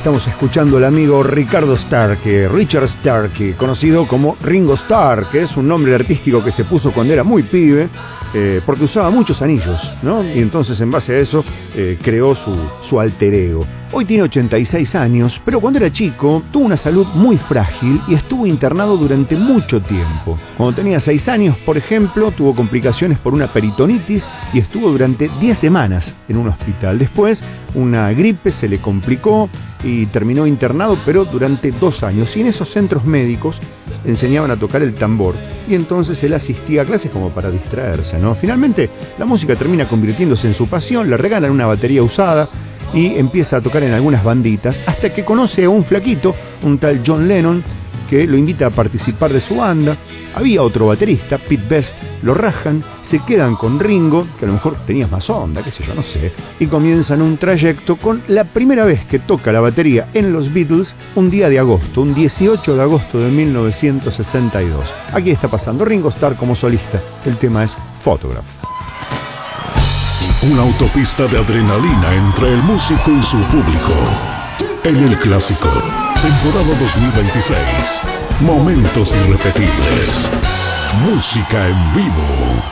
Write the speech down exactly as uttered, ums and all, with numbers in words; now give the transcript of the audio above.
estamos escuchando al amigo Ricardo Stark, Richard Stark, conocido como Ringo Starr, que es un nombre artístico que se puso cuando era muy pibe, eh, porque usaba muchos anillos, ¿no? Y entonces en base a eso eh, creó su, su alter ego. Hoy tiene ochenta y seis años, pero cuando era chico tuvo una salud muy frágil y estuvo internado durante mucho tiempo. Cuando tenía seis años, por ejemplo, tuvo complicaciones por una peritonitis y estuvo durante diez semanas en un hospital. Después, una gripe se le complicó y terminó internado, pero durante dos años. Y en esos centros médicos enseñaban a tocar el tambor. Y entonces él asistía a clases como para distraerse, ¿no? Finalmente, la música termina convirtiéndose en su pasión, le regalan una batería usada y empieza a tocar en algunas banditas, hasta que conoce a un flaquito, un tal John Lennon, que lo invita a participar de su banda. Había otro baterista, Pete Best, lo rajan, se quedan con Ringo, que a lo mejor tenía más onda, qué sé yo, no sé, y comienzan un trayecto con la primera vez que toca la batería en los Beatles, un día de agosto, un dieciocho de agosto de mil novecientos sesenta y dos. Aquí está pasando Ringo Starr como solista, el tema es Photograph. Una autopista de adrenalina entre el músico y su público. En el Clásico, temporada dos mil veintiséis. Momentos irrepetibles. Música en vivo.